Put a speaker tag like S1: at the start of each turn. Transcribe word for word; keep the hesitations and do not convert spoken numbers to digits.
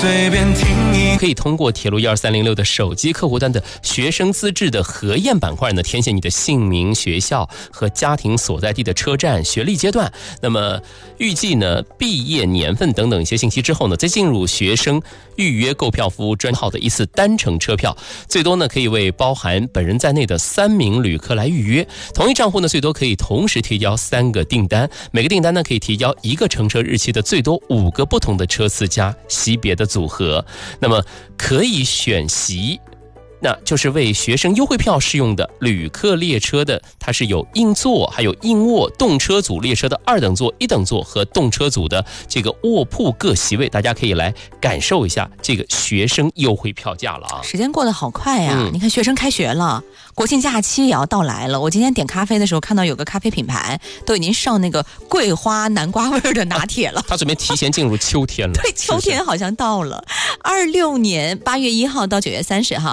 S1: 随便听一。
S2: 可以通过铁路一二三零六的手机客户端的学生资质的核验板块呢，填写你的姓名、学校和家庭所在地的车站、学历阶段。那么预计呢毕业年份等等一些信息之后呢，再进入学生预约购票服务专号的一次单程车票，最多呢可以为包含本人在内的三名旅客来预约。同一账户呢最多可以同时提交三个订单，每个订单呢可以提交一个乘车日期的最多五个不同的车次加席别的组合。那么可以选席，那就是为学生优惠票适用的旅客列车的，它是有硬座还有硬卧动车组列车的二等座、一等座和动车组的这个卧铺各席位，大家可以来感受一下这个学生优惠票价了啊！
S3: 时间过得好快呀、啊嗯！你看学生开学了，国庆假期也要到来了。我今天点咖啡的时候看到有个咖啡品牌都已经上那个桂花南瓜味的拿铁了，
S2: 他准备提前进入秋天了。
S3: 对，秋天好像到了。二六年八月一号到九月三十号。